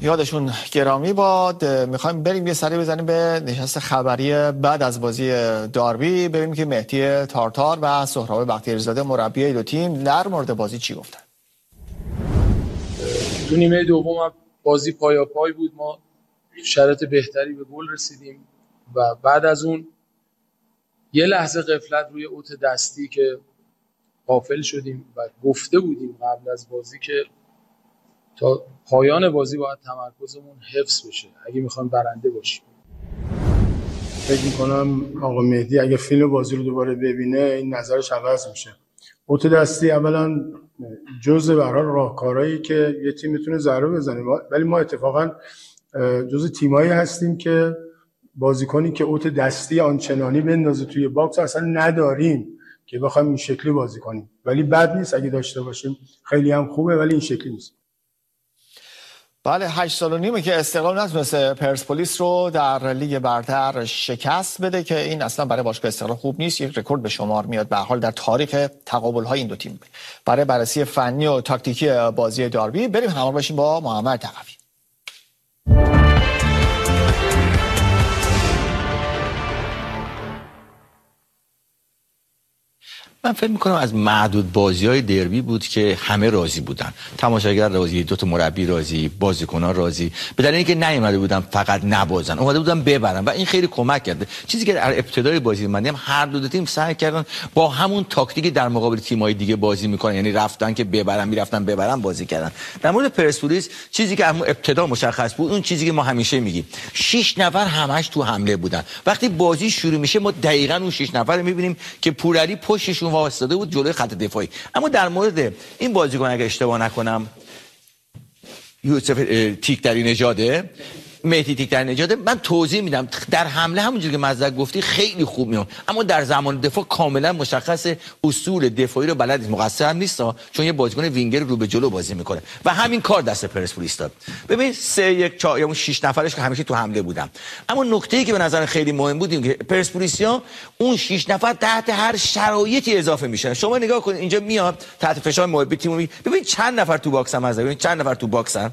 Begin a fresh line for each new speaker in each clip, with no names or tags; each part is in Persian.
یادشون گرامی باد. میخوایم بریم یه سری بزنیم به نشست خبری بعد از بازی داربی، ببینیم که مهدی تارتار و سهراب بختیاری‌زاده مربی دو تیم در مورد بازی چی گفتن.
تو نیمه دوم بازی پای بود، ما شرایط بهتری به گل رسیدیم و بعد از اون یه لحظه غفلت روی اوت دستی که غافل شدیم و گفته بودیم قبل از بازی که تا پایان بازی باید تمرکزمون حفظ بشه اگه میخوایم برنده باشیم.
فکر میکنم آقا مهدی اگه فیلم بازی رو دوباره ببینه این نظرش عوض میشه. اوت دستی اولا جزء به هر حال راهکارهایی که یه تیم میتونه ضربه بزنه، ولی ما اتفاقا جزء تیمایی هستیم که بازیکنی که اوت دستی آنچنانی بندازه توی باکس اصلا نداریم که بخوایم این شکلی بازی کنیم، ولی بد نیست اگه داشته باشیم، خیلی هم خوبه، ولی این شکلی نیست.
بله 8 سال و نیمه که استقلال نتونسته پرسپولیس رو در لیگ برتر شکست بده که این اصلا برای باشگاه استقلال خوب نیست، یک رکورد به شمار میاد به حال در تاریخ تقابل‌های این دو تیم. برای بررسی فنی و تاکتیکی بازی داربی بریم همراه باشیم با محمد تقوی.
من فکر میکنم از معدود بازی‌های دربی بود که همه راضی بودن، تماشاگر راضی، دو تا مربی راضی، بازیکنان راضی، به دلیل اینکه نیومده بودن فقط نبازن، اومده بودن ببرن و این خیلی کمک کرده. چیزی که در ابتدای بازی من دیدم هر دو تیم سعی کردن با همون تاکتیکی در مقابل تیم‌های دیگه بازی میکنن، یعنی رفتن که ببرن، میرفتن ببرن بازی کردن. در مورد پرسپولیس چیزی که از ابتدا مشخص بود، اون چیزی که ما همیشه میگیم، 6 نفر همش تو حمله بودن. وقتی بازی شروع میشه ما دقیقاً اون 6 نفر رو میبینیم که پورعلی پشتشون واسطه بود جلوی خط دفاعی. اما در مورد این بازیکن اگه اشتباه نکنم یوسف تیکدری نژاده، مهدی تیکدری نژاده، من توضیح میدم. در حمله همونجوری که مزدک گفتی خیلی خوب میاد، اما در زمان دفاع کاملا مشخص اصول دفاعی رو بلد نیست. مقصر هم نیست چون یه بازیکن وینگر رو به جلو بازی میکنه و همین کار دست پرسپولیس داد. ببین 3-1-4 یا 6 نفرش که همیشه تو حمله بودن، اما نکته‌ای که به نظر خیلی مهم بود این که پرسپولیسیا اون 6 نفر تحت هر شرایطی اضافه میشن. شما نگاه کنید اینجا میاد تحت فشار محبی تیمو، ببین چند نفر تو باکس هم، ببین چند نفر تو باکسن،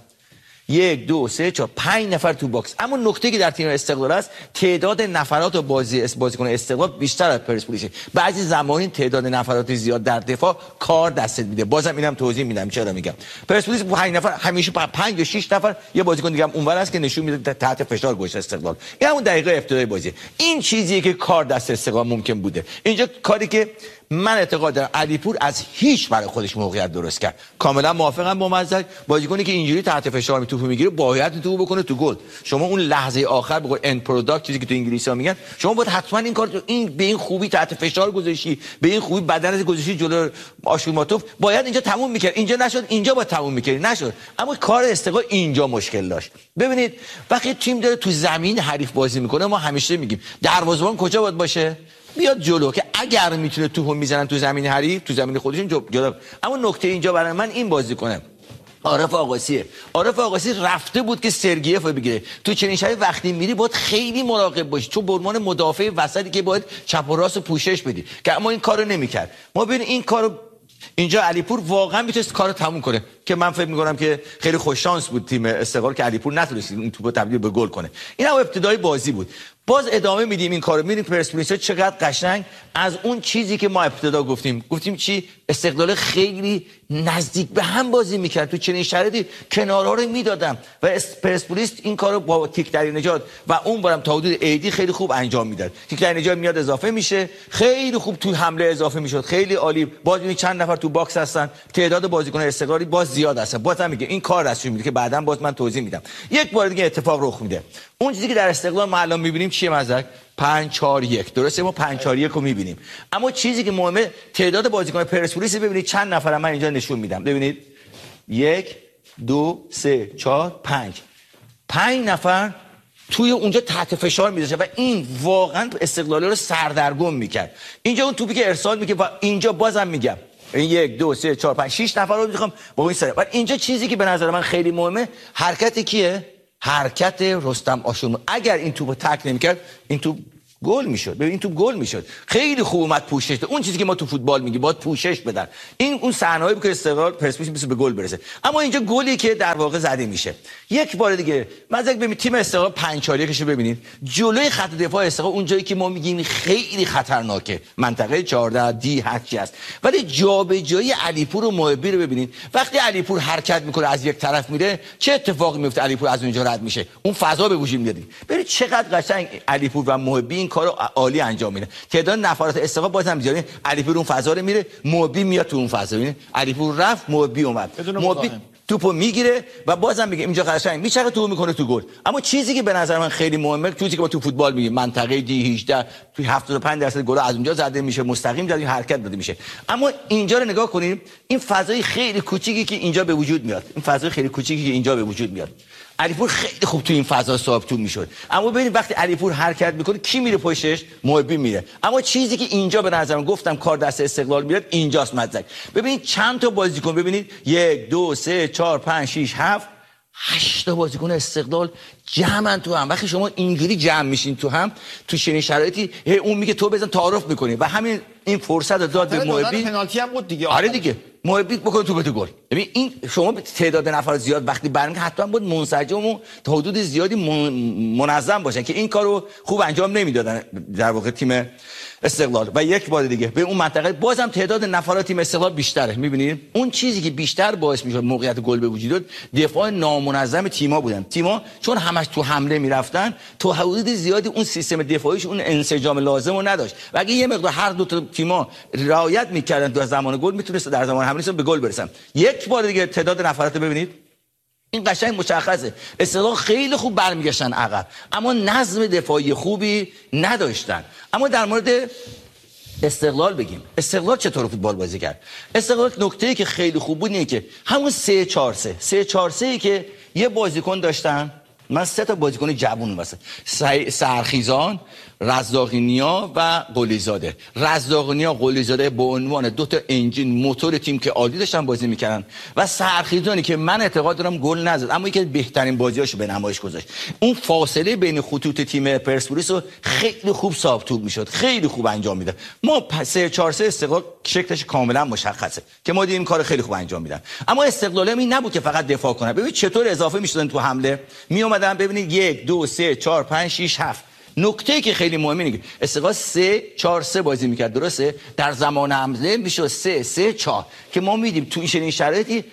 1 2 3 4 5 نفر تو باکس. اما نکته‌ای که در تیم استقلال است تعداد نفرات و بازیکن استقلال بیشتر از پرسپولیس. بعضی زمانی تعداد نفرات زیاد در دفاع کار دستت میده. بازم اینم توضیح میدم چرا میگم. پرسپولیس 5 نفر همیشه 5 یا 6 نفر یه بازیکن دیگه هم اونور است که نشون میده تحت فشار گذاشته استقلال. این همون دقیقه ابتدای بازی. این چیزیه که کار دست استقلال ممکن بوده. اینجا کاری که من اعتقاد دارم علیپور از هیچ برای خودش موقعیت درست کرد. کاملا موافقم با مزدک. بازیکنی که اینجوری تحت فشار توپو میگیره باید توپو بکنه تو گل. شما اون لحظه آخر به قول اند پروداکت چیزی که تو انگلیسی‌ها میگن، شما باید حتما این کار این به این خوبی تحت فشار گذاشتی، به این خوبی بدنت گذاشتی جلو آشورماتوف، باید اینجا تموم میکرد. اینجا نشد، اینجا باید تموم میکرد، نشد. اما کار استقلال اینجا مشکل داشت. ببینید وقتی تیم داره تو زمین حریف بازی میکنه، ما همیشه میگیم دروازه‌بان کجا باید باشه؟ بیاد جلو که اگر میتونه توپو میزنن تو زمین حریف، تو زمین خودشون جلو. اما نکته اینجا برای من این بازیکنه عارف آقاسیه. عارف آقاسی رفته بود که سرگیف رو بگیره. تو چنین شبی وقتی میری باید خیلی مراقب باشی، چون به عنوان مدافع وسطی که باید چپ و راست پوشش بدی، که اما این کارو نمیکرد. ما ببین این کارو اینجا علیپور واقعا میتونست کارو تموم کنه، که من فکر میکنم که خیلی خوش شانس بود تیم استقلال که علیپور نتونست این توپو تبدیل به گل کنه. این هم ابتدای بازی بود. باز ادامه میدیم این کارو، میریم پرسپولیس چقدر قشنگ از اون چیزی که ما ابتدا گفتیم چی، استقلال خیلی نزدیک به هم بازی میکرد، تو چنین شرایطی کنارها رو میدادم و پرسپولیس این کارو با تیکدری نژاد و اون بارم تا حدود ایدی خیلی خوب انجام میداد. تیکدری نژاد میاد اضافه میشه، خیلی خوب تو حمله اضافه میشد، خیلی عالی. باز ببین چند نفر تو باکس هستن، تعداد بازیکن استقلالی باز زیاد هستن. بازم میگه این کار دستش میده که بعداً باز من توضیح میدم. یک بار دیگه اتفاق رخ میده. اون چیزی که در استقلال ما الان میبینیم چیه مزدک؟ 5-4-1. درسته ما 5-4-1 رو میبینیم، اما چیزی که مهمه تعداد بازیکن پرسپولیس. ببینید چند نفر من اینجا نشون میدم، ببینید 1 2 3 4 5 نفر توی اونجا تحت فشار میذاره و این واقعا استقلالی رو سردرگم میکرد. اینجا اون توپی که ارسال میکنه و اینجا بازم میگم 1 2 3 4 5 6 نفر رو میخوام با این سر. و اینجا چیزی که به نظر من خیلی مهمه، حرکت کیه؟ حرکت رستم آشورماتوف. اگر این توپو تک نمیکرد این توپ گل میشد. ببین تو گل میشد. خیلی خوب اومد پوشش داد. اون چیزی که ما تو فوتبال میگیم باید پوشش بدن. این اون صحنه‌ای بود که استقلال پرسپولیس به گل برسه. اما اینجا گلی که در واقع زده میشه. یک بار دیگه مثلا ببین تیم استقلال 5-4 رو ببینید. جلوی خط دفاع استقلال اون جایی که ما میگیم خیلی خطرناکه. منطقه 14 دی هرچی است. ولی جابجایی علیپور و محبی رو ببینید. وقتی علیپور حرکت میکنه از یک طرف میره، چه اتفاقی میفته؟ علیپور از اونجا رد میشه. اون فضا به وجود میاد. ببین چقدر قشنگ علیپور و محبی این کارو عالی انجام میده. تعداد نفرات استقلال بازم زیاده. علیپور اون فضا رو میره، محبی میاد تو اون فضا. ببین علیپور رفت، محبی اومد. محبی توپو میگیره و بازم میگه اینجا قشنگ میچره تو میکنه تو گل. اما چیزی که به نظر من خیلی مهمه، چیزی که ما تو فوتبال میگیم منطقه دی 18 تو 75% گل از اونجا زده میشه، مستقیم زده حرکت داده میشه. اما اینجا رو نگاه کنید، این فضای خیلی کوچیکی که اینجا به وجود میاد، این فضای خیلی کوچیکی که اینجا به وجود میاد. علیپور خیلی خوب تو این فضا صاحب توپ میشد. اما ببینید وقتی علیپور حرکت میکنه کی میره پشتش؟ محبی میره. اما چیزی که اینجا به نظر من گفتم کار دست استقلال میاد اینجاست مزدک. ببینید چند تا بازیکن، ببینید 1 2 3 4 5 6 7 8 تا بازیکن استقلال جمعن تو هم. وقتی شما اینجوری جمع میشین تو هم، تو چنین شرایطی اون میگه تو بزن تعارف میکنی و همین این فرصت رو داد به محبی.
پنالتی هم بود دیگه.
آره دیگه محبی بکنه تو گل. ببین این شما تعداد نفر زیاد وقتی برمیگه حتما بود منسجم و تا حدود زیادی منظم باشن که این کارو خوب انجام نمیدادن در واقع تیم استقلال. و یک بار دیگه به اون منطقه بازم تعداد نفرات تیم استقلال بیشتره. میبینید اون چیزی که بیشتر باعث میشد موقعیت گل به وجود بیاد دفاع نامنظم تیم‌ها بودن. تیم‌ها چون همش تو حمله میرفتن تا حدود زیادی اون سیستم دفاعیش اون انسجام لازم رو نداشت. و اگه یه مقدار هر دو تا تیم‌ها رعایت میکردن تو زمان گل میتونست در زمان حمله به گل برسن. یک بار دیگه تعداد نفرات ببینید، این قشنگ مشخصه. استقلال خیلی خوب برمیگشتن عقب اما نظم دفاعی خوبی نداشتن. اما در مورد استقلال بگیم، استقلال چطور فوتبال بازی کرد؟ استقلال نکته‌ای که خیلی خوب بود اینه که همون 3-4-3 که یه بازیکن داشتن، من 3 تا بازیکن جوون واسه سرخیزان، رزاقی‌نیا و قلیزاده. رزاقی‌نیا قلیزاده به عنوان 2 تا انجین موتور تیم که عالی داشتن بازی میکردن و سرخیزانی که من اعتقاد دارم گل نزد اما یکی از بهترین بازیاشو به نمایش گذاشت. اون فاصله بین خطوط تیم پرسپولیس رو خیلی خوب صاحب توپ میشد، خیلی خوب انجام میداد. ما 3-4-3 استقلال شکلش کاملا مشخصه که ما دیدیم کار خیلی خوب انجام میدن. اما استقلال این نبود که فقط دفاع کنه. ببین چطور اضافه میشدن تو حمله، می اومدن. ببینید 1 2 3 4 5 6 7. نکته که خیلی مهمه اینه که استقلال 3-4-3 بازی میکرد، درسته؟ در زمان حمله میشد 3-3-4 که ما میدیم تو این شرایطی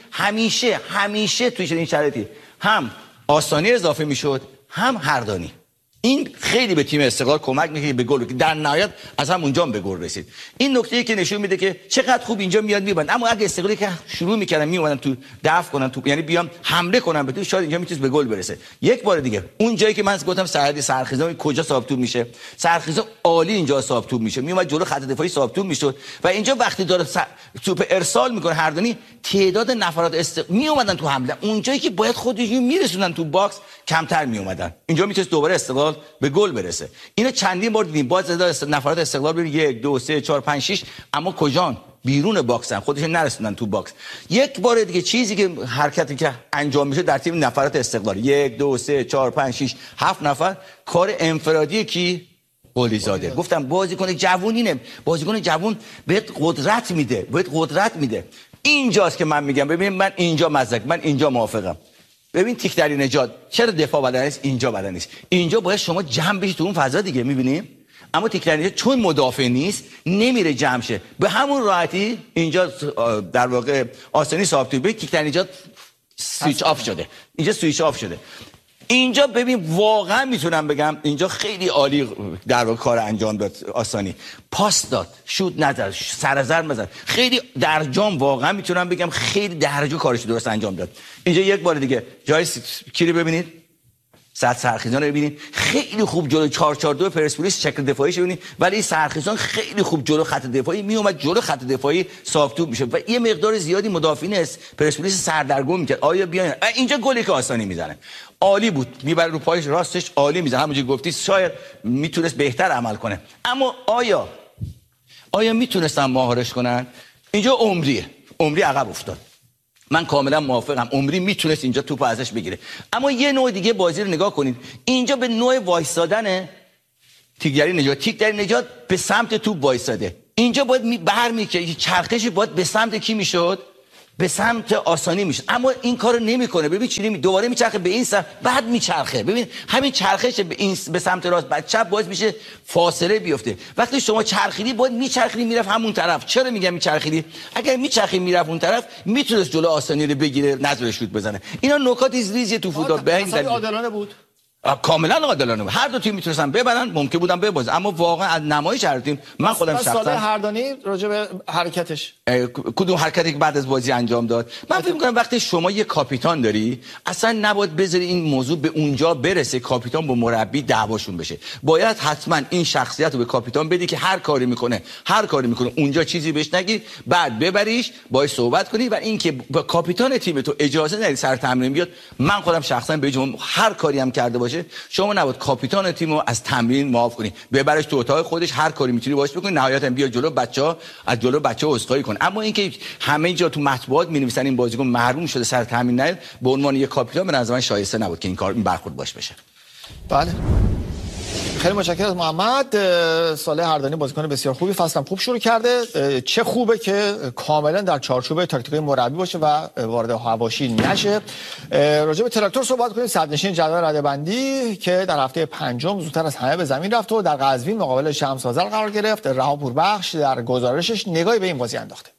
همیشه تو این شرایطی هم آسانی اضافه میشد هم هردانی. این خیلی به تیم استقلال کمک میکنه به گل، در نهایت از هم اونجا به گل رسید. این نکته‌ای که نشون میده که چقدر خوب اینجا میاد میبند. اما اگه استقلالی که شروع میکردن میومدن تو دفع کنن تو، یعنی بیام حمله کنن به تو، شاید اینجا میتونست به گل برسه. یک بار دیگه اون جایی که من گفتم سرخیزان کجا صاحب توپ میشه، سرخیزان عالی اینجا صاحب توپ میشه، میومد جلو خط دفاعی صاحب توپ میشد و اینجا وقتی داره توپ ارسال میکنه هردانی، تعداد نفرات میومدن تو حمله اون جایی که باید خودشون میرسونن تو باکس کمتر میومدن. اینجا میتونست دوباره استقلال به گل برسه. اینو چندین بار دیدیم. باز نفرات استقلال ببین 1 2 3 4 5 6 اما کجان؟ بیرون باکسن، خودشون نرسوندن تو باکس. یک بار دیگه چیزی که حرکتی که انجام میشه در تیم نفرات استقلال 1 2 3 4 5 6 7 نفر کار انفرادی کی؟ قلیزاده. گفتم بازیکن جوونینه، بازیکن جوون بهت قدرت میده. اینجاست که من میگم ببین من اینجا من اینجا موافقم. ببین تیک‌دری نجات چرا دفاع بلد نیست؟ اینجا بلد نیست. اینجا باید شما جمع بشید تو اون فضا دیگه، می‌بینی؟ اما تیک‌دری نجات چون مدافع نیست نمیره جمع شه. به همون راحتی اینجا در واقع آسانی صاحب توپ تیک‌دری نجات سویچ آف شده. اینجا سویچ آف شده. اینجا ببین واقعا میتونم بگم اینجا خیلی عالی در واقع کار انجام داد. آسانی پاس داد، شوت نزد، سرزرد نزد، خیلی در جام واقعا میتونم بگم خیلی درجه کارش درست انجام داد. اینجا یک بار دیگه جای کی رو ببینید، سرخیزان رو ببینید خیلی خوب جلو 4-4-2 پرسپولیس شکل دفاعیش ببینید، ولی سرخیزان خیلی خوب جلو خط دفاعی میومد، جلو خط دفاعی صاحب توپ میشه و یه مقدار زیادی مدافعین پرسپولیس سردرگم میکرد. آیا بیاین اینجا گلی که آسانی میزنه عالی بود، میبره رو پایش راستش عالی میزنه، همونجوری گفتی شاید میتونست بهتر عمل کنه. اما آیا میتونستن مهارش کنن؟ اینجا عمری عقب افتاد. من کاملا موافقم، عمری میتونست اینجا توپ ازش بگیره. اما یه نوع دیگه بازی رو نگاه کنید، اینجا به نوع وایسادن تیک نجات به سمت توپ وایساده. اینجا باید برمی‌گشت، چرخش باید به سمت کی میشد؟ به سمت آسانی میشه، اما این کارو نمیکنه. ببین چی دوباره میچرخه به این سمت، بعد میچرخه. ببین همین چرخش به سمت راست بعد چپ باعث میشه فاصله بیفته. وقتی شما چرخیدی باید میچرخیدی میرفت همون طرف. چرا میگم میچرخیدی؟ اگر میچرخید میرفت اون طرف میتونست جلو آسانی رو بگیره، نذاره شوت بزنه. اینا نکات ریزی تو فوتبال به این دلیل
عادلانه بود.
کاملا عادلانه بود. هر دو تیم میتونستن ببرن، ممکن بودن ببازن، اما واقعا از نمایش هر تیم من خودم شخصا
سال هردانی راجع به حرکتش
کدوم حرکتی که بعد از بازی انجام داد، من فکر می‌کنم وقتی شما یه کاپیتان داری اصلا نباید بذاری این موضوع به اونجا برسه کاپیتان با مربی دعواشون بشه. باید حتما این شخصیت رو به کاپیتان بدی که هر کاری میکنه اونجا چیزی بهش نگی، بعد ببریش باهاش صحبت کنی و اینکه با کاپیتان تیم تو اجازه ندی سر تمرین بیاد. من خودم شخصا به جمله هر کاری هم کرده باشه شما نباید کاپیتان تیمو از تمرین معاف کنی، ببرش تو اتاق خودش، هر کاری میتونی باهاش بکنی، نهایتا بیا جلو بچه‌ها از جلو بچه‌ها عذرخواهی کن. اما اینکه همه جا تو مطبوعات می‌نویسن این بازیکن محروم شده سر تمرین نیاد، به عنوان یک کاپیتان به نظر من شایسته نبود که این کار این برخورد باش بشه.
بله خیلی متشکرم محمد. صالح هردانی بازیکن بسیار خوبی، فصل خوب شروع کرده. چه خوبه که کاملا در چارچوب تاکتیکای مربی باشه و وارد حواشی نشه. راجع به تراکتور صحبت کنیم، صدرنشین جدول رده‌بندی که در هفته پنجم زودتر از همه به زمین رفت و در قزوین مقابل شمس آذر قرار گرفت. رها پوربخش در گزارشش نگاهی به این بازی انداخته.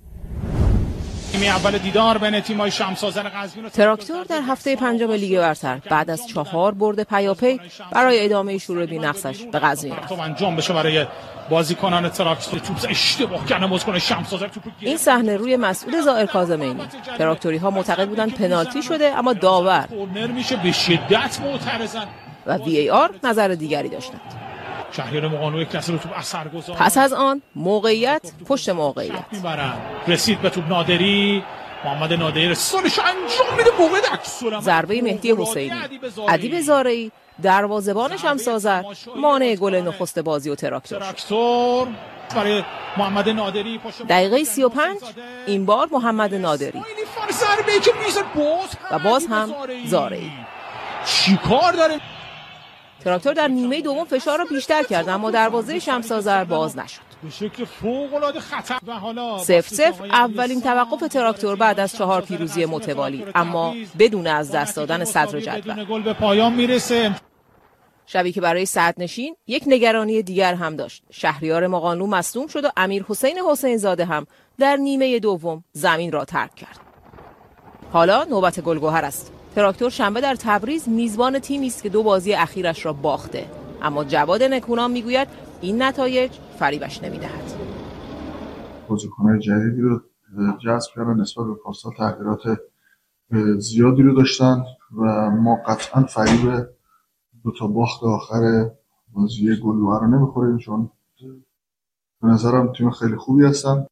اول دیدار بین تیم‌های شمس آذر قزوین و
تراکتور در هفته پنجم لیگ برتر بعد از 4 برد پیاپی برای ادامه شروع بی‌نقصش به قزوین رفت.
انجام بشه برای بازیکنان تراکتور. توپ اشتباه کردن بازیکن شمس آذر.
این صحنه روی مسئول زائر کاظمینی. تراکتوری‌ها معتقد بودند پنالتی شده، اما داور
کورنر میشه، به شدت معترضن
و VAR نظر دیگری داشتند.
شهریار مقانلو یک لحظه رو توپ اثر گذاشت.
پس از آن موقعیت پشت موقعیت
رسید به توپ نادری. محمد نادری رسانش انجام میده، موقع عکس‌العمل
ضربه مهدی حسینی. ادیب زارعی دروازه‌بان شمس آذر مانع گل نخست بازی و تراکتور
برای محمد نادری.
دقیقه 35 این بار محمد نادری
ضربه‌ای که میزد
و باز هم زارعی.
چیکار داره؟
تراکتور در نیمه دوم فشار را بیشتر کرد، اما دروازه شمس آذر باز نشد.
به شکل فوق‌العاده خطر. و حالا
0-0 اولین توقف تراکتور بعد از 4 پیروزی متوالی، اما بدون از دست دادن صدر جدول.
گل به پایان میرسه.
شبی که برای صدرنشین یک نگرانی دیگر هم داشت. شهریار مقانلو مصدوم شد و امیر حسین حسین زاده هم در نیمه دوم زمین را ترک کرد. حالا نوبت گلگهر است. تراکتور شنبه در تبریز میزبان تیمی است که 2 بازی اخیرش را باخته، اما جواد نکونام میگوید این نتایج فریبش نمیدهد.
بازیکن‌های جدیدی رو جذب کردن، نسبت به پارسال تغییرات زیادی رو داشتن و ما قطعاً فریب 2 تا باخت آخر بازی گلگهر رو نمیخوریم، چون به نظرم تیم خیلی خوبی هستن.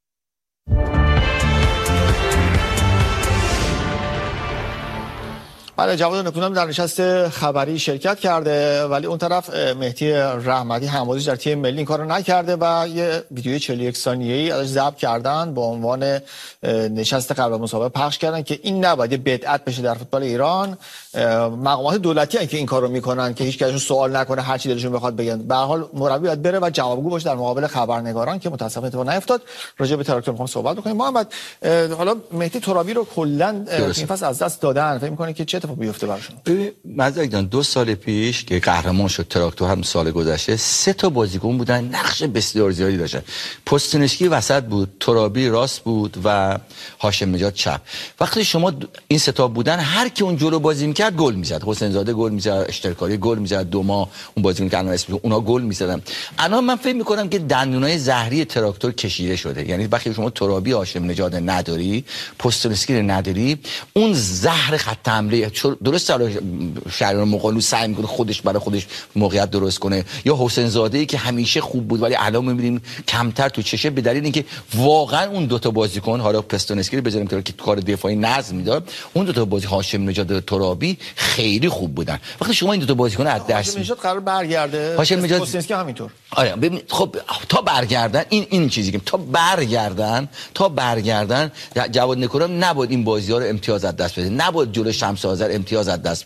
بله جواد نکونام در نشست خبری شرکت کرده، ولی اون طرف مهدی رحمتی هم‌بازیش در تیم ملی این کارو نکرده و یه ویدیوی 41 ثانیه‌ای ازش ضبط کردن با عنوان نشست قبل از مسابقه پخش کردن که این نباید بدعت بشه در فوتبال ایران. مقامات دولتی هستن که این کارو میکنن که هیچ کسشون سوال نکنه، هر چی دلشون بخواد بگن. به هر حال مربی باید بره و جوابگو باشه در مقابل خبرنگاران که متأسفانه اتفاق نیفتاد. راجع به تراکتور می‌خوام صحبت بکنیم. محمد حالا مهدی ترابی رو کلاً این فصل از دست دادن، فکر می‌کنه که چه اتفاقی بیفته براشون؟
ببین 2 سال پیش که قهرمان شد تراکتور، هم سال گذشته 3 تا بازیکن بودن نقش بسیار زیادی داشتن. پوستنسکی وسط بود، ترابی راست بود و هاشم نژاد چپ. وقتی شما این 3 تا بودن، هر کی اون جلو بازی می‌کرد گل می‌زد. حسین زاده گل می‌زد، اشترکاری گل می‌زد، دوما اون بازیکن که الان اسمش اونا گل می‌زدن. الان من فکر می‌کنم که دندونای زهری تراکتور کشیده شده. یعنی وقتی شما ترابی هاشم نژاد نداری، پوستنسکی نداری، اون زهر خط حمله درست شهریار مقانلو سعی میکنه خودش برای خودش موقعیت درست کنه، یا حسین زاده ای که همیشه خوب بود ولی الان میبینیم کمتر تو چشه، به دلیل اینکه واقعا اون 2 تا بازیکن، حالا پستونسکی رو بذاریم که کار دفاعی نظم میداد، اون 2 تا بازی هاشم نژاد و ترابی خیلی خوب بودن. وقتی شما این 2 تا بازیکن از دست
هاشم نژاد قرار برگرده،
هاشم نژاد
پستونسکی همینطور.
آره ببین خب تا برگردن این چیزی که تا برگردن جواد نکونام نباید این بازی‌ها رو امتیاز از دست بده، نباید جلوی شمس آذر امتیاز از دست بده،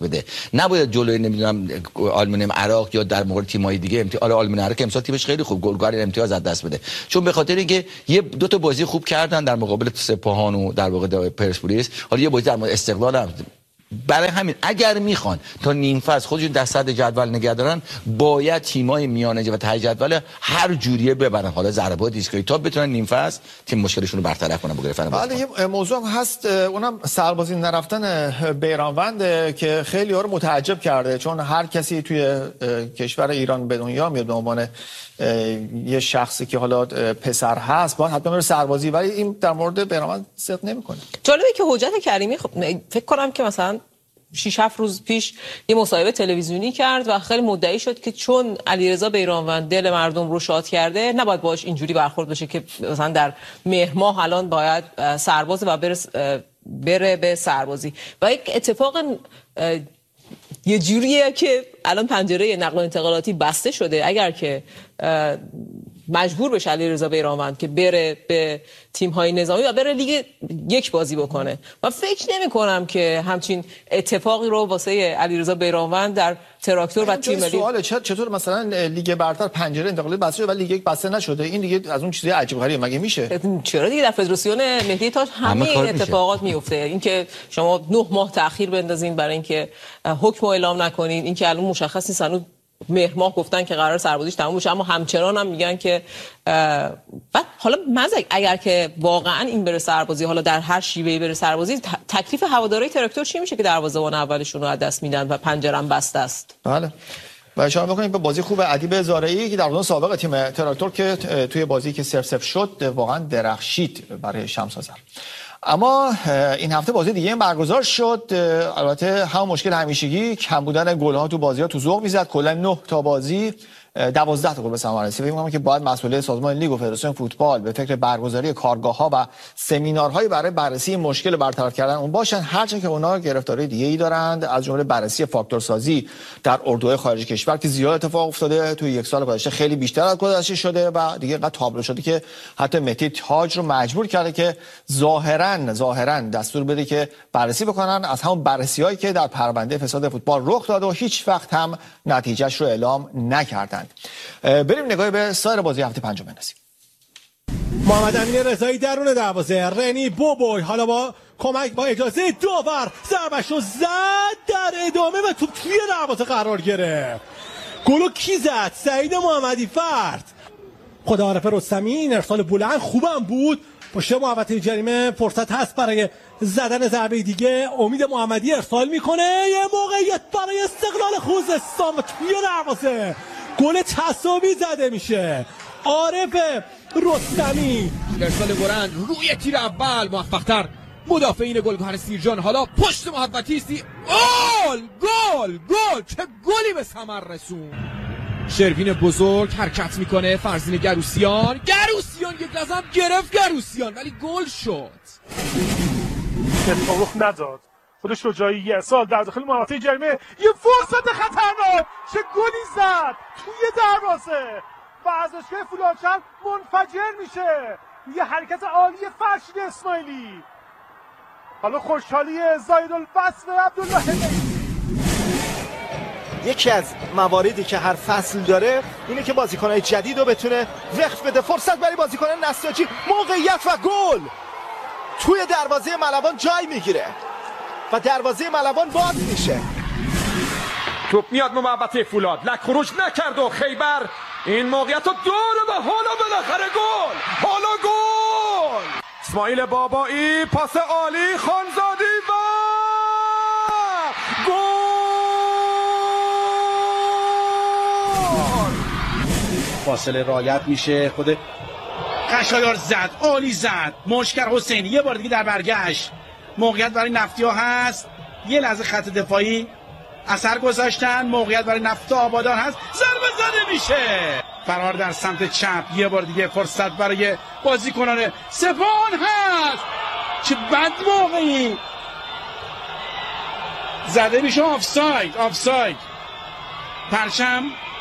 نباید جلوی نمیدونم آلومینیوم عراق یا در مورد تیم‌های دیگه آلومینیوم عراق امسال تیمش خیلی خوب گلگار امتیاز از دست بده، چون به خاطر اینکه یه دو تا بازی خوب کردن در مقابل سپاهان و در واقع پرسپولیس، حالا یه بازی در مورد استقلال هم. برای همین اگر میخوان تا نیم فصل خودشون در صدر جدول نگه دارن، باید تیمای میانه و ته جدول هر جوریه ببرن، حالا ضربات ایستگاهی، تا بتونن نیم فصل تیم مشکلشون رو برطرف کنن.
بله یه موضوع هست، اونم سربازی نرفتن بیرانوند که خیلی ها رو متعجب کرده، چون هر کسی توی کشور ایران به دنیا میاد به عنوان یه شخصی که حالا پسر هست باید حتما بره سربازی، ولی این در مورد بیرانوند صدق نمیکنه.
جالبه که حجت کریمی فکر کنم که مثلا 6-7 روز پیش یه مصاحبه تلویزیونی کرد و خیلی مدعی شد که چون علیرضا بیرانوند دل مردم رو شاد کرده نباید باهاش اینجوری برخورد بشه که مثلا در مهر ماه الان باید سرباز و بره به سربازی. و یک اتفاق یه جوریه که الان پنجره نقل و انتقالاتی بسته شده، اگر که مجبور بشه علیرضا بیرانوند که بره به تیم‌های نظامی و بره لیگ یک بازی بکنه. و فکر نمی‌کنم که همچین اتفاقی رو واسه علیرضا بیرانوند در تراکتور و تیم ملی.
سواله چطور مثلا لیگ برتر پنجره انتقالاتی بسته شده ولی لیگ یک بسته نشده؟ این دیگه از اون چیزای عجیب غریبه مگه میشه؟
چرا دیگه در فدراسیون مهدی تاج همه اتفاقات میفته. اینکه شما 9 ماه تأخیر بندازین برای اینکه حکم اعلام نکنین، اینکه الان مشخص نیست هنوز مهر ماه گفتن که قرار سربازیش تموم بشه، اما همچنان هم میگن که بعد حالا مزه اگر که واقعا این بره سربازی، حالا در هر شیوهی بره سربازی، تکلیف هواداری تراکتور چی میشه که دروازه‌بان اولشون رو از دست میدن و پنجره‌ام بسته است؟
بله. و اشاره بکنیم به بازی خوب ادیب زارعی که در اون سابق تیم تراکتور که توی بازی که 0-0 شد واقعا درخشید برای شمس آذر. اما این هفته بازی دیگه برگزار شد، البته هم مشکل همیشگی کم بودن گل‌ها تو بازی‌ها تو ذوق میزد. کلا 9 تا بازی 12 تا گل به ثمر رسید. فکر می‌کنم که باید مسئولین سازمان لیگ و فدراسیون فوتبال به فکر برگزاری کارگاه‌ها و سمینارهایی برای بررسی مشکل برطرف کردن اون باشن، هرچند که اونا گرفتاری دیگه‌ای دارند، از جمله بررسی فاکتورسازی در اردوهای خارج کشور که زیاد اتفاق افتاده توی یک سال گذشته، خیلی بیشتر از گذشته شده و دیگه اینقدر تابلو شده که حتی مهدی تاج رو مجبور کرده که ظاهراً دستور بده که بررسی بکنن از همون بررسی‌هایی که در پرونده فساد فوتبال رخ داده و هیچ وقت هم نتیجهش رو اعلام نکردند. بریم نگاهی به سایر بازی هفته پنجم بندازیم.
محمد امین رضایی درون دروازه، رنی بوبوی حالا با کمک با اجازه داور ضربه‌شو زد در ادامه و توپ توی دروازه قرار گرفت. گلو کی زد؟ سعید محمدی فرد. خدا عارف رستمی این ارسال بلند خوبم بود. پشت محوطه جریمه فرصت هست برای زدن ضربه دیگه. امید محمدی ارسال میکنه، یه موقعیت برای استقلال خوزستان و توی دروازه گل تساوی زده میشه. عارف رستمی
ارسال بلند روی تیر اول، موفق‌تر مدافعین گلگهر سیرجان. حالا پشت محوطه است. گل چه گلی به ثمر رسون. شروین بزرگ حرکت میکنه، فرزین گروسیان یک لحظه گرفت گروسیان ولی گل شد.
اتفاق نداد. خود شجاعی یه سال در داخل محوطه جریمه یه فرصت خطرناک، چه گلی زد توی دروازه. ورزشگاه فولادشهر منفجر میشه. یه حرکت عالی فرشید اسماعیلی. حالا خوشحالی زایدالوصف عبدالله.
یکی از مواردی که هر فصل داره اینه که بازیکن‌های جدید رو بتونه وقف بده. فرصت برای بازیکن نساجی، موقعیت و گل توی دروازه ملوان جای میگیره و دروازه ملوان باز میشه.
توپ میاد محوطه فولاد، لک خروج نکرد و خیبر این موقعیت رو داره و حالا بالاخره گل. اسماعیل بابایی، پاس عالی، خانزادی و گل.
فاصله رعایت میشه. خود قشایار زد، عالی زد. مشکر حسینی یه بار دیگه در برگشت. موقعیت برای نفتی‌ها هست. یه لحظه خط دفاعی اثر گذاشتن. موقعیت برای نفت آبادان هست. ضربه زده میشه. فرار در سمت چپ. یه بار دیگه فرصت برای بازیکنان سپاهان هست. چه بد موقعی زده میشه. آفساید. پرچم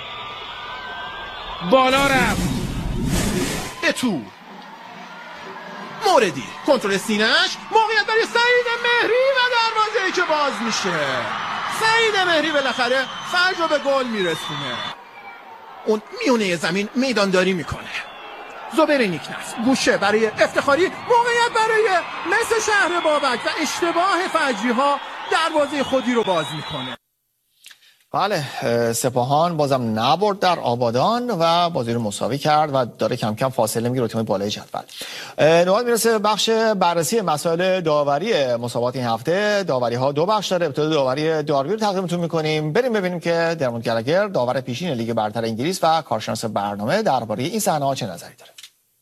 بالا رفت.
تو موردی کنترل سینه‌اش، موقعیت برای سعید مهری و دروازه‌ای که باز میشه.
سعید مهری بالاخره فجر رو به گل میرسونه. اون میونه زمین میدانداری میکنه. زبیر نیکنس گوشه برای افتخاری، موقعیت برای مس شهر بابک و اشتباه فجری ها دروازه خودی رو باز میکنه.
بله، سپاهان بازم نبرد در آبادان و بازی رو مساوی کرد و داره کم کم فاصله میگیره تیم بالای جدول. نوبت میرسه بخش بررسی مسائل داوری مسابقات این هفته. داوری ها دو بخش داره. ابتدا داوری داربی رو تقدیمتون میکنیم. بریم ببینیم که درموند گلگر، داور پیشین لیگ برتر انگلیس و کارشناس برنامه، درباره این صحنه ها چه نظری داره.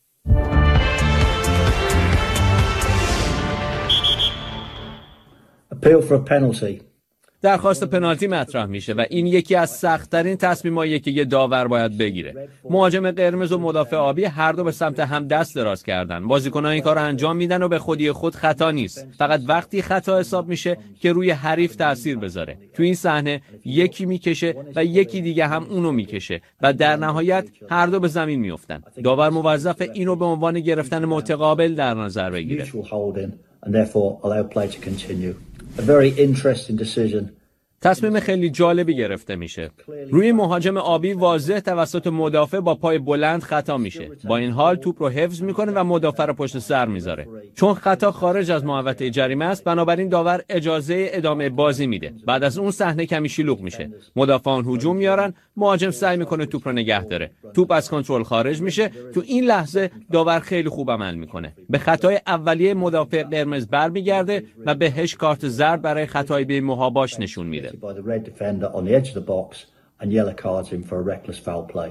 Appeal for a penalty.
درخواست پنالتی مطرح میشه و این یکی از سخت‌ترین تصمیماییه که یه داور باید بگیره. مهاجم قرمز و مدافع آبی هر دو به سمت هم دست دراز کردن. بازیکنان این کارو انجام میدن و به خودی خود خطا نیست. فقط وقتی خطا حساب میشه که روی حریف تاثیر بذاره. تو این صحنه یکی میکشه و یکی دیگه هم اونو میکشه و در نهایت هر دو به زمین میافتن. داور موظف اینو به عنوان گرفتن متقابل در نظر بگیره. تصمیم خیلی جالبی گرفته میشه. روی مهاجم آبی واضح توسط مدافع با پای بلند خطا میشه. با این حال توپ رو حفظ میکنه و مدافع رو پشت سر میذاره. چون خطا خارج از محوطه جریمه است، بنابراین داور اجازه ادامه بازی میده. بعد از اون صحنه کمی شلوغ میشه. مدافعان هجوم میارن، مهاجم سعی میکنه توپ رو نگه داره. توپ از کنترل خارج میشه. تو این لحظه داور خیلی خوب عمل میکنه. به خطای اولیه مدافع قرمز برمیگرده و بهش کارت زرد برای خطای بی محاباش نشون میده.
by the red defender on the edge of the box and yellow cards him for a reckless foul play.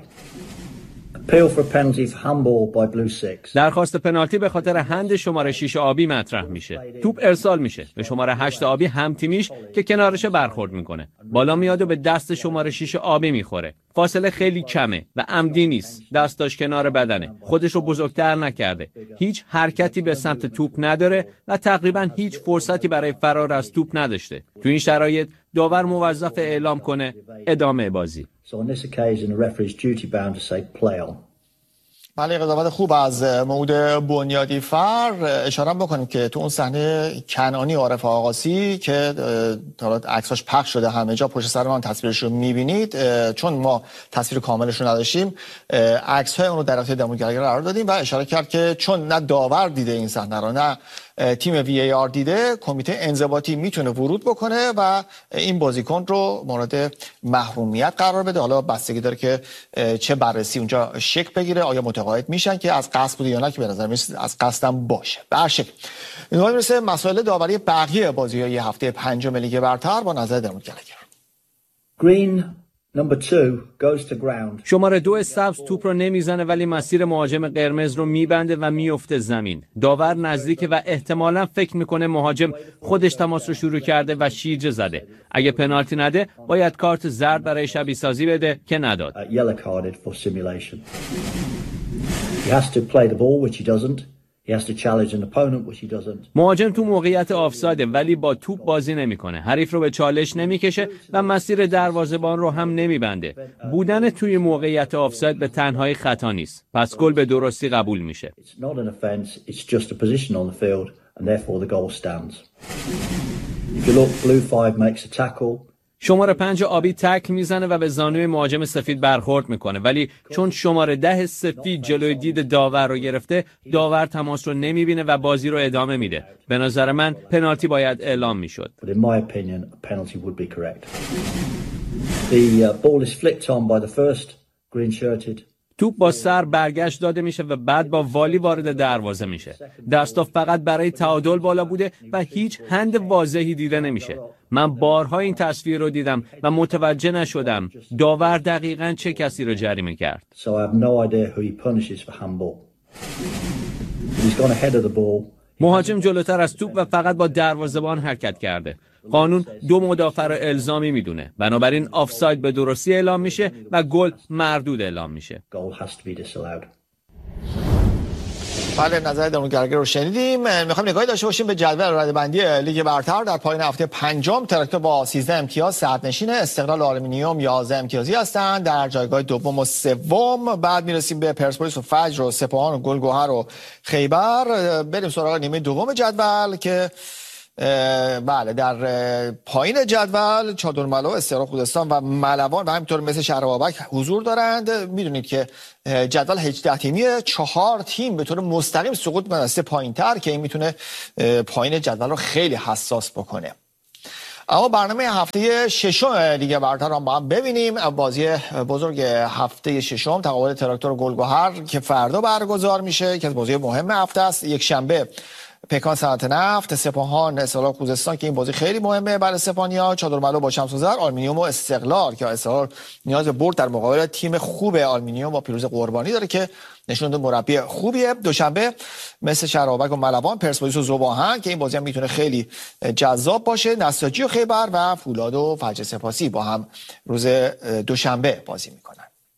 Appeal for a penalty for handball by blue 6.
درخواست پنالتی به خاطر هند شماره 6 آبی مطرح میشه. توپ ارسال میشه به شماره 8 آبی هم تیمیش که کنارش برخورد میکنه. بالا میاد و به دست شماره 6 آبی میخوره. فاصله خیلی کمه و عمدی نیست. دستاش کنار بدنه. خودش رو بزرگتر نکرده. هیچ حرکتی به سمت توپ نداره و تقریبا هیچ فرصتی برای فرار از توپ نداشته. تو این شرایط داور موظف اعلام کنه ادامه بازی.
So on this occasion the referee is duty bound to say play on.
بله، قضاوت خوب از موعود بنیادی فر. اشاره بکنیم که تو اون صحنه کنعانی عارف آقاسی که تا عکساش پخش شده همه جا پشت سر من تصویرش رو می‌بینید، چون ما تصویر کاملش رو نداشتیم عکس‌های اون رو در اختیار درموند گلگر قرار دادیم و اشاره کرد که چون نه داور دیده این صحنه رو نه تیم VAR دیده، کمیته انضباطی میتونه ورود بکنه و این بازیکن رو مورد محرومیت قرار بده. حالا بستگی داره که چه بررسی اونجا شکل بگیره، آیا متقاعد میشن که از قصد بوده یا نه، که به نظر میاد از قصدم باشه. به هر شکل اینو میرسه مسائل داوری بقیه بازی‌های هفته پنجم لیگ برتر با نظر درموند گلگر.
Green number 2 goes to ground.
شماره 2 سبز توپ رو نمیزنه ولی مسیر مهاجم قرمز رو میبنده و میفته زمین. داور نزدیکه و احتمالاً فکر میکنه مهاجم خودش تماس رو شروع کرده و شیرجه زده. اگه پنالتی نده باید کارت زرد برای شبیه سازی بده که نداد.
Yellow carded for simulation. He has to play the ball which he doesn't. He has to challenge an opponent which he doesn't.
مهاجم تو موقعیت آفسایده ولی با توپ بازی نمیکنه. حریف رو به چالش نمیکشه و مسیر دروازه‌بان رو هم نمیبنده. بودن توی موقعیت آفساید به تنهایی خطا نیست. پس گل به درستی قبول میشه.
It's not an offence, it's just a position on the field and therefore the goal stands. If you look, blue 5 makes a tackle.
شماره 5 آبی تکل میزنه و به زانوی مهاجم سفید برخورد میکنه، ولی چون شماره 10 سفید جلوی دید داور رو گرفته، داور تماس رو nemiبینه و بازی رو ادامه میده. به نظر من پنالتی باید اعلام میشد.
But in my opinion, a penalty would be correct. The ball is flicked on by the first green-shirted.
توپ با سر برگشت داده میشه و بعد با والی وارد دروازه میشه. دستا فقط برای تعادل بالا بوده و هیچ هند واضحی دیده نمیشه. من بارها این تصویر رو دیدم و متوجه نشدم داور دقیقاً چه کسی رو جریمه کرد.
So I have no idea who he punishes for handball. He's gone ahead of the ball.
مهاجم جلوتر از توپ و فقط با دروازه‌بان حرکت کرده. قانون 2 مدافع رو الزامی میدونه. بنابراین آفساید به درستی اعلام میشه و گل مردود اعلام میشه.
بله، نظر درموند گلگر رو شنیدیم. میخوایم نگاهی داشته باشیم به جدول رده‌بندی لیگ برتر. در پایان هفته پنجم تراکتور با 13 امتیاز صدرنشین، استقلال و آلومینیوم 11 امتیازی هستند در جایگاه دوم و سوم. بعد میرسیم به پرسپولیس و فجر و سپاهان و گلگهر و خیبر. بریم سراغ نیمه دوم جدول که بله در پایین جدول چادرملو، استقلال خوزستان و ملوان و همینطور مثل شهربابک حضور دارند. میدونید که جدول 18 تیمی 4 تیم به طور مستقیم سقوط می‌کنه پایین‌تر که این میتونه پایین جدول رو خیلی حساس بکنه. اما برنامه هفته ششم لیگ برتر رو با هم ببینیم. بازی بزرگ هفته ششم تقابل تراکتور و گلگهر که فردا برگزار میشه که بازی مهم هفته است. یک شنبه پیکان صنعت نفت، سپاهان استقلال خوزستان که این بازی خیلی مهمه برای سپاهانی‌ها، چادرملو با شمس و زر، آلومینیوم و استقلال که استقلال نیاز به برد در مقابل تیم خوب آلومینیوم با پیروز قربانی داره که نشون داده مربی خوبیه. دوشنبه مثل شهربابک و ملوان، پرسپولیس و ذوب‌آهن که این بازی هم میتونه خیلی جذاب باشه، نساجی و خیبر و فولاد و فجر سپاسی با هم روز دوشنبه بازی میکنن.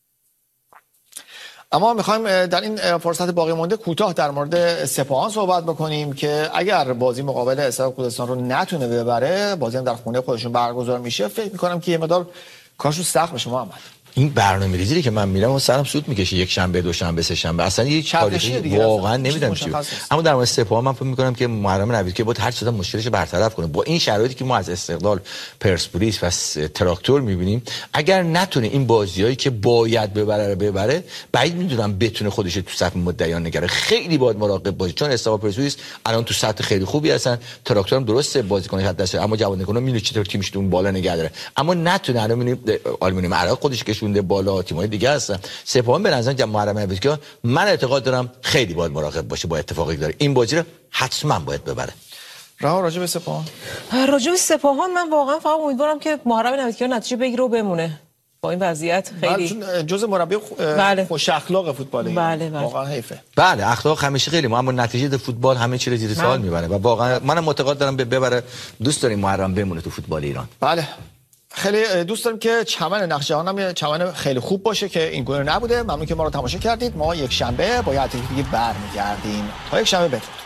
اما میخوایم در این فرصت باقی مونده کوتاه در مورد سپاهان صحبت بکنیم که اگر بازی مقابل استقلال خوزستان رو نتونه ببره، بازی هم در خونه خودشون برگزار میشه، فکر میکنم که یه مقدار کارشون سخت بشه. محمد،
این برنامه‌ریزی که من میرم و سرم سود میکشه، یک شنبه، دوشنبه، سه شنبه، اصلا یه تاریخی واقعا نمیدونم چی. اما در مورد سپاهان من فکر میکنم که محرم نوید که بود هر چقدر مشکلش برطرف کنه. با این شرایطی که ما از استقلال، پرسپولیس و تراکتور میبینیم، اگر نتونه این بازیایی که باید ببره، بعید میدونم بتونه خودش تو صف مدعیان نگره. خیلی باید مراقب باشه، چون استقلال پرسپولیس الان تو سطح خیلی خوبی هستن. تراکتور هم درسته بازیکن حد دسته، اما جوانگونا میدونه چطور تیمش اون بالا نگه داره. اما نتونه الان میبینیم آلومینیوم عراق خودش کشونده بالا، تیم‌های دیگه هستن. سپاهان به نظر محرم نوید که من اعتقاد دارم خیلی باید مراقب باشه با اتفاقی داره. این بازی رو حتما باید ببره.
راجع به سپاهان
من واقعا فقط امیدوارم که محرم نویدکیان نتیجه بگیره و بمونه. با این وضعیت خیلی
جزء مربی خوش اخلاق فوتبالی.
بله.
واقعا حیفه.
بله، اخلاق همیشه خیلی مهمه، اما نتیجه فوتبال همه چی رو زیر سوال میبره و واقعا منم معتقد دارم ببره. دوست داریم محرم بمونه تو فوتبال ایران.
بله، خیلی دوست داریم که چمن نقشه‌جهان هم چمن خیلی خوب باشه که این گونه نبوده. ممنون که ما رو تماشا کردید. ما یک شنبه با یه دیگه برمیگردیم. تا یک شنبه بدرود.